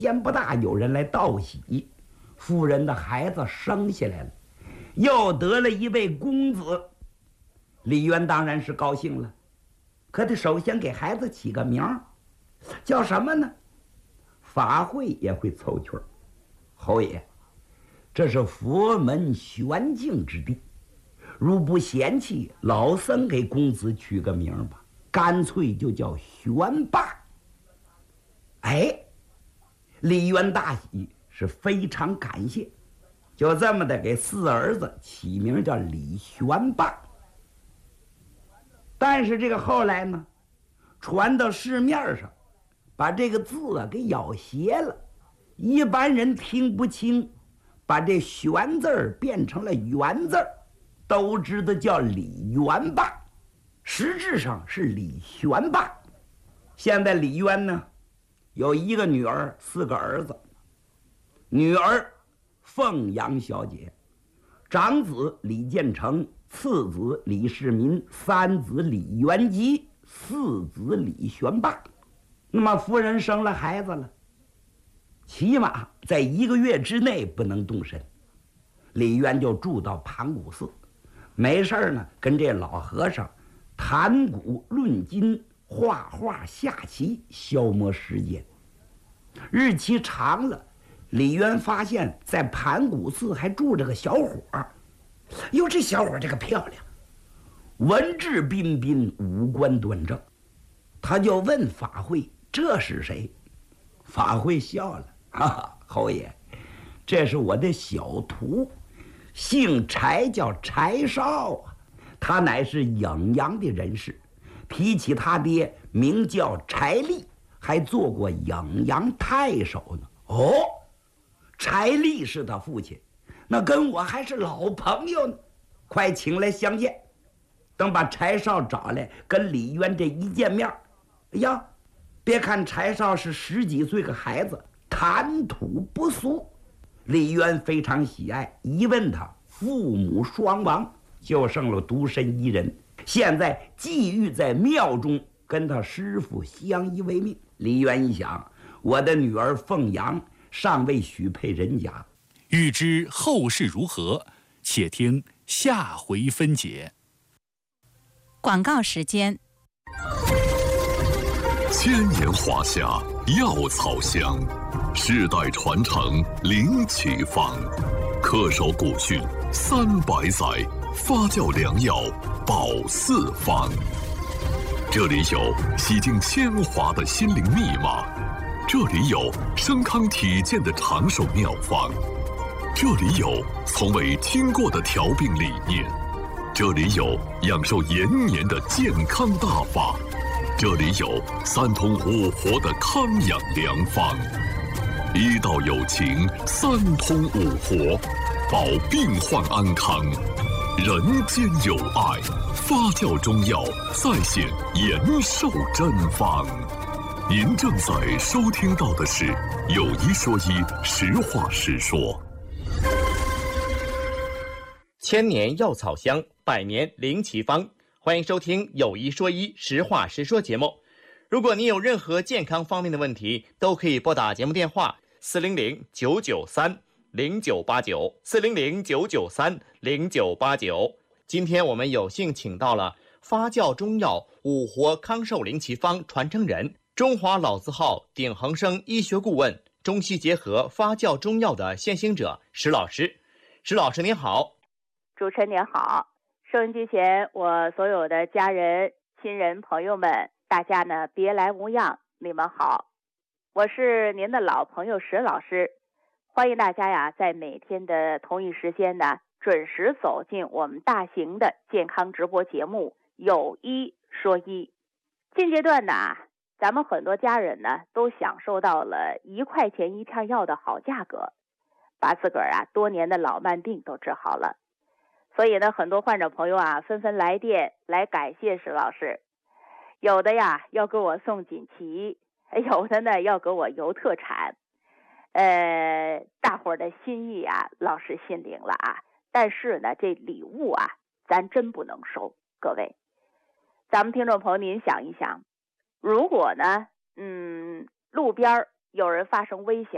间不大，有人来道喜，夫人的孩子生下来了，又得了一位公子。李渊当然是高兴了，可得首先给孩子起个名儿，叫什么呢？法会也会凑趣儿。侯爷，这是佛门玄境之地，如不嫌弃，老僧给公子取个名儿吧，干脆就叫玄霸。哎，李渊大喜，是非常感谢，就这么的给四儿子起名叫李玄霸。但是这个后来呢，传到市面上，把这个字给咬斜了，一般人听不清，把这玄字儿变成了元字儿，都知道叫李元霸，实质上是李玄霸。现在李渊呢，有一个女儿，4个儿子。女儿凤阳小姐，长子李建成，次子李世民，三子李元吉，四子李玄霸。那么夫人生了孩子了，起码在1个月之内不能动身。李渊就住到盘古寺，没事呢，跟这老和尚谈古论今，画画下棋，消磨时间。日期长了，李渊发现在盘古寺还住着个小伙儿。哟，这小伙儿这个漂亮，文质彬彬，五官端正。他就问法会，这是谁？法会笑了，哈哈，侯爷，这是我的小徒，姓柴，叫柴少啊。他乃是颍阳的人士，提起他爹名叫柴立，还做过颍阳太守呢。哦，柴立是他父亲，那跟我还是老朋友呢，快请来相见。等把柴少找来，跟李渊这一见面，哎呀，别看柴少是10几岁个孩子，谈吐不俗，李渊非常喜爱。一问他，父母双亡，就剩了独身一人，现在寄寓在庙中，跟他师父相依为命。李渊一想，我的女儿凤阳尚未许配人家， 欲知后事如何，且听下回分解。 广告时间。 千年华夏，药草香，世代传承，灵奇方，恪守古训300载，发酵良药，保四方。这里有洗净铅华的心灵密码，这里有升康体健的长寿妙方，这里有从未听过的调病理念，这里有养寿延年的健康大法，这里有3通5活的康养良方。医道有情，3通5活，保病患安康。人间有爱，发酵中药再现延寿真方。您正在收听到的是有一说一，实话实说。 千年药草香，百年灵奇方。欢迎收听有一说一，实话实说节目。如果您有任何健康方面的问题，都可以拨打节目电话400-993-0989，400-993-0989。今天我们有幸请到了发酵中药5活康寿灵奇方传承人，中华老字号鼎恒生医学顾问，中西结合发酵中药的先行者石老师。石老师您好。 主持人您好，收音机前我所有的家人、亲人、朋友们，大家呢别来无恙，你们好，我是您的老朋友石老师，欢迎大家呀，在每天的同一时间呢，准时走进我们大型的健康直播节目有一说一。近阶段呢，咱们很多家人呢都享受到了1块钱1片药的好价格，把自个儿多年的老慢病都治好了。所以呢，很多患者朋友纷纷来电来感谢石老师，有的呀要给我送锦旗，有的呢要给我邮特产，大伙儿的心意老师心领了但是呢，这礼物咱真不能收。各位，咱们听众朋友，您想一想，如果呢，路边有人发生危险